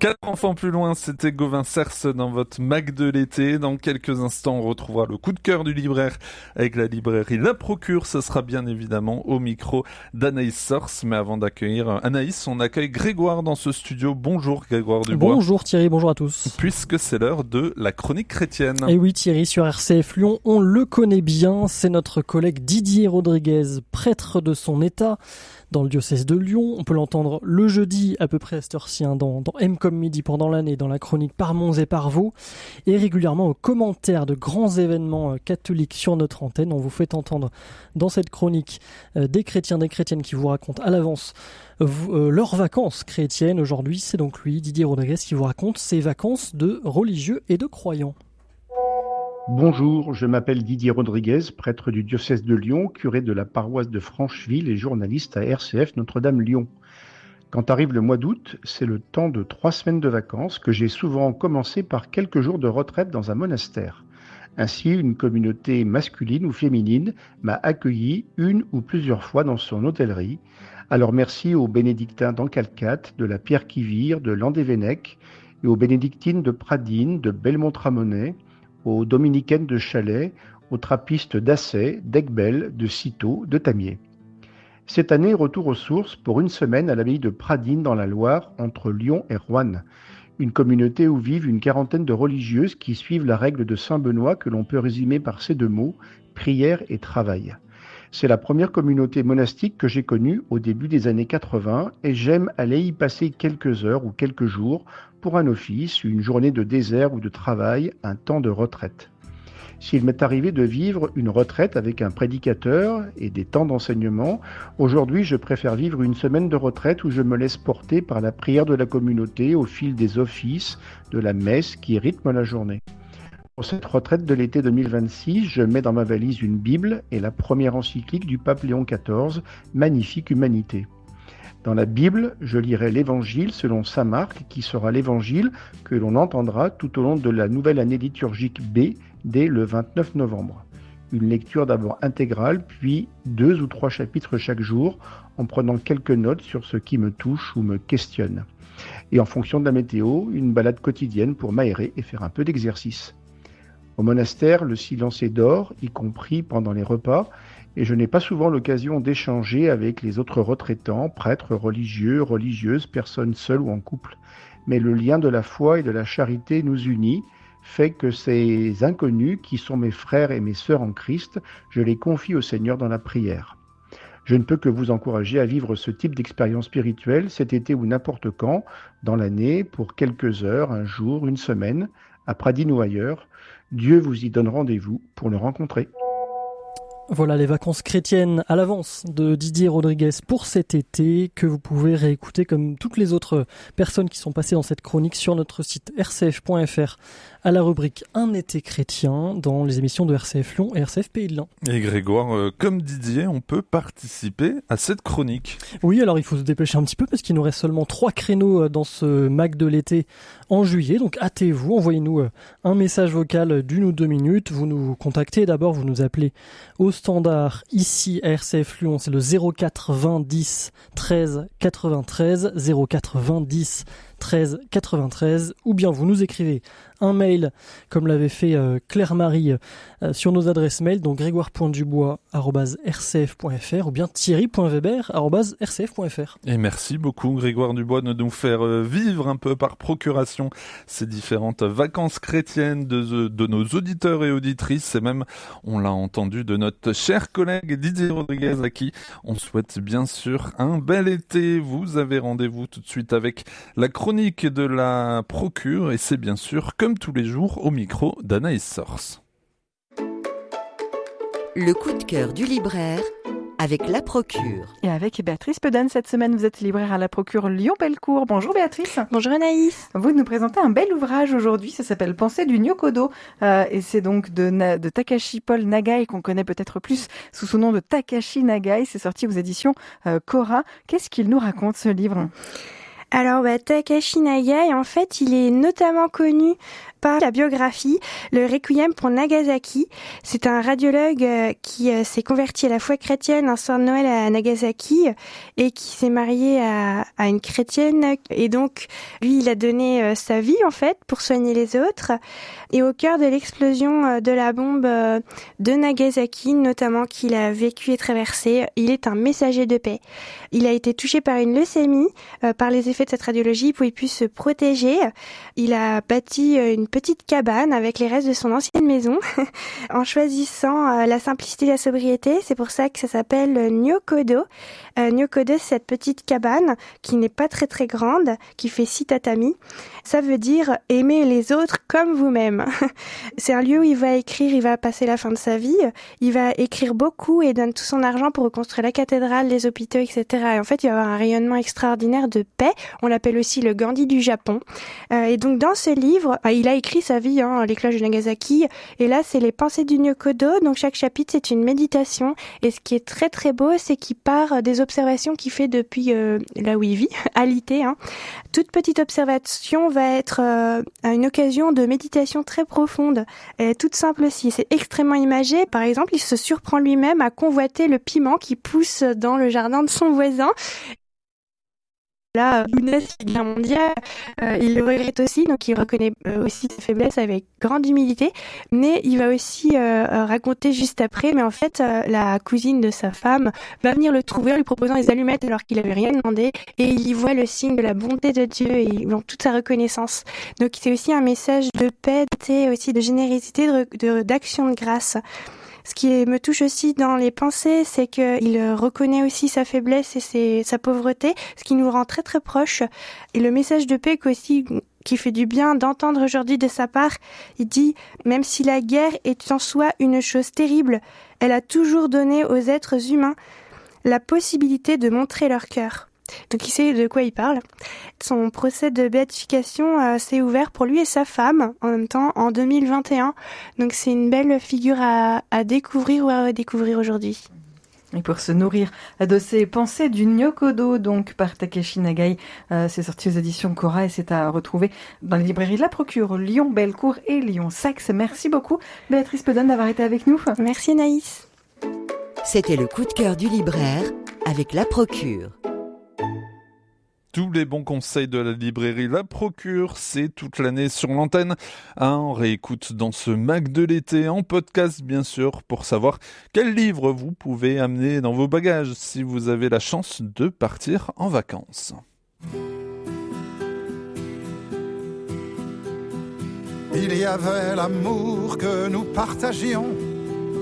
4 enfants plus loin, c'était Gauvin Cers dans votre Mac de l'été. Dans quelques instants, on retrouvera le coup de cœur du libraire avec la librairie La Procure. Ce sera bien évidemment au micro d'Anaïs Sors. Mais avant d'accueillir Anaïs, on accueille Grégoire dans ce studio. Bonjour Grégoire Dubois. Bonjour Thierry, bonjour à tous. Puisque c'est l'heure de la chronique chrétienne. Et oui Thierry, sur RCF Lyon, on le connaît bien. C'est notre collègue Didier Rodriguez, prêtre de son état dans le diocèse de Lyon. On peut l'entendre le jeudi à peu près à cette heure-ci, dans M comme midi pendant l'année, dans la chronique Par Mons et par Vaux, et régulièrement aux commentaires de grands événements catholiques sur notre antenne. On vous fait entendre dans cette chronique des chrétiens, des chrétiennes qui vous racontent à l'avance leurs vacances chrétiennes. Aujourd'hui, c'est donc lui, Didier Rodriguez, qui vous raconte ses vacances de religieux et de croyants. Bonjour, je m'appelle Didier Rodriguez, prêtre du diocèse de Lyon, curé de la paroisse de Francheville et journaliste à RCF Notre-Dame-Lyon. Quand arrive le mois d'août, c'est le temps de 3 semaines de vacances que j'ai souvent commencé par quelques jours de retraite dans un monastère. Ainsi, une communauté masculine ou féminine m'a accueilli une ou plusieurs fois dans son hôtellerie. Alors merci aux bénédictins d'Ancalcat, de la Pierre-qui-Vire, de Landévennec et aux bénédictines de Pradines, de Belmont-Tramonnet, aux dominicaines de Chalais, aux trappistes d'Assay, d'Aiguebel, de Cîteaux, de Tamier. Cette année, retour aux sources pour une semaine à l'abbaye de Pradines dans la Loire, entre Lyon et Roanne. Une communauté où vivent une quarantaine de religieuses qui suivent la règle de Saint Benoît que l'on peut résumer par ces 2 mots, prière et travail. C'est la première communauté monastique que j'ai connue au début des années 80 et j'aime aller y passer quelques heures ou quelques jours pour un office, une journée de désert ou de travail, un temps de retraite. S'il m'est arrivé de vivre une retraite avec un prédicateur et des temps d'enseignement, aujourd'hui je préfère vivre une semaine de retraite où je me laisse porter par la prière de la communauté au fil des offices, de la messe qui rythme la journée. Pour cette retraite de l'été 2026, je mets dans ma valise une Bible et la première encyclique du pape Léon XIV, Magnifique Humanité. Dans la Bible, je lirai l'Évangile selon saint Marc, qui sera l'Évangile que l'on entendra tout au long de la nouvelle année liturgique B, dès le 29 novembre. Une lecture d'abord intégrale, puis 2 ou 3 chapitres chaque jour, en prenant quelques notes sur ce qui me touche ou me questionne. Et en fonction de la météo, une balade quotidienne pour m'aérer et faire un peu d'exercice. Au monastère, le silence est d'or, y compris pendant les repas, et je n'ai pas souvent l'occasion d'échanger avec les autres retraitants, prêtres, religieux, religieuses, personnes seules ou en couple. Mais le lien de la foi et de la charité nous unit, fait que ces inconnus, qui sont mes frères et mes sœurs en Christ, je les confie au Seigneur dans la prière. Je ne peux que vous encourager à vivre ce type d'expérience spirituelle cet été ou n'importe quand, dans l'année, pour quelques heures, un jour, une semaine, à Pradines ou ailleurs. Dieu vous y donne rendez-vous pour le rencontrer. Voilà les vacances chrétiennes à l'avance de Didier Rodriguez pour cet été, que vous pouvez réécouter comme toutes les autres personnes qui sont passées dans cette chronique sur notre site rcf.fr à la rubrique Un été chrétien dans les émissions de RCF Lyon et RCF Pays de Lyon. Et Grégoire, comme Didier, on peut participer à cette chronique. Oui, alors il faut se dépêcher un petit peu parce qu'il nous reste seulement 3 créneaux dans ce Mac de l'été en juillet. Donc hâtez-vous, envoyez-nous un message vocal d'1 ou 2 minutes. Vous nous contactez d'abord, vous nous appelez au standard ici à RCF Lyon, c'est le 04 20 10 13 93, 04 20 10 13 93, ou bien vous nous écrivez un mail comme l'avait fait Claire-Marie sur nos adresses mail, donc grégoire.dubois@rcf.fr ou bien thierry.weber@rcf.fr. Et merci beaucoup Grégoire Dubois de nous faire vivre un peu par procuration ces différentes vacances chrétiennes de nos auditeurs et auditrices, et même, on l'a entendu, de notre cher collègue Didier Rodriguez, à qui on souhaite bien sûr un bel été. Vous avez rendez-vous tout de suite avec la chronique de la Procure, et c'est bien sûr, comme tous les jours, au micro d'Anaïs Sors. Le coup de cœur du libraire avec La Procure. Et avec Béatrice Pedane, cette semaine, vous êtes libraire à La Procure Lyon-Bellecour. Bonjour Béatrice. Bonjour Anaïs. Vous nous présentez un bel ouvrage aujourd'hui, ça s'appelle Pensée du Nyokodo. Et c'est donc de Takashi Paul Nagai, qu'on connaît peut-être plus sous son nom de Takashi Nagai. C'est sorti aux éditions Cora. Qu'est-ce qu'il nous raconte, ce livre ? Alors, Takashi Nagai, en fait, il est notamment connu par la biographie Le Requiem pour Nagasaki. C'est un radiologue qui s'est converti à la foi chrétienne un soir de Noël à Nagasaki et qui s'est marié à une chrétienne. Et donc, lui, il a donné sa vie, en fait, pour soigner les autres. Et au cœur de l'explosion de la bombe de Nagasaki, notamment qu'il a vécu et traversé, il est un messager de paix. Il a été touché par une leucémie, par les effets de cette radiologie, pour qu'il puisse se protéger. Il a bâti une petite cabane avec les restes de son ancienne maison, en choisissant la simplicité et la sobriété. C'est pour ça que ça s'appelle Nyokodo. Nyokodo, c'est cette petite cabane qui n'est pas très très grande, qui fait 6 tatamis. Ça veut dire aimer les autres comme vous-même. C'est un lieu où il va écrire, il va passer la fin de sa vie. Il va écrire beaucoup et donne tout son argent pour reconstruire la cathédrale, les hôpitaux, etc. Et en fait, il va avoir un rayonnement extraordinaire de paix. On l'appelle aussi le Gandhi du Japon. Et donc, dans ce livre, il a écrit sa vie, les cloches de Nagasaki. Et là, c'est les pensées du Nyokodo. Donc, chaque chapitre, c'est une méditation. Et ce qui est très, très beau, c'est qu'il part des observations qu'il fait depuis là où il vit, à Lité. Toute petite observation va être une occasion de méditation très profonde. Et toute simple aussi. C'est extrêmement imagé. Par exemple, il se surprend lui-même à convoiter le piment qui pousse dans le jardin de son voisin. Là, Younes, guerre mondiale, il le regrette aussi, donc il reconnaît aussi ses faiblesses avec grande humilité, mais il va aussi raconter juste après, mais en fait, la cousine de sa femme va venir le trouver en lui proposant des allumettes alors qu'il avait rien demandé, et il y voit le signe de la bonté de Dieu et donc toute sa reconnaissance. Donc c'est aussi un message de paix, aussi de générosité, d'action de grâce. Ce qui me touche aussi dans les pensées, c'est qu'il reconnaît aussi sa faiblesse et sa pauvreté, ce qui nous rend très très proches. Et le message de paix aussi qui fait du bien d'entendre aujourd'hui de sa part, il dit « Même si la guerre est en soi une chose terrible, elle a toujours donné aux êtres humains la possibilité de montrer leur cœur. » Donc il sait de quoi il parle. Son procès de béatification s'est ouvert pour lui et sa femme en même temps en 2021. Donc c'est une belle figure à découvrir ou à redécouvrir aujourd'hui. Et pour se nourrir de ces pensées du Nyokodo, donc par Takashi Nagai, c'est sorti aux éditions Cora et c'est à retrouver dans les librairies de la Procure, Lyon Bellecour et Lyon Saxe. Merci beaucoup Béatrice Pedonne d'avoir été avec nous. Merci Anaïs. C'était le coup de cœur du libraire avec la Procure. Tous les bons conseils de la librairie La Procure, c'est toute l'année sur l'antenne. On réécoute dans ce Mac de l'été, en podcast bien sûr, pour savoir quel livre vous pouvez amener dans vos bagages si vous avez la chance de partir en vacances. Il y avait l'amour que nous partagions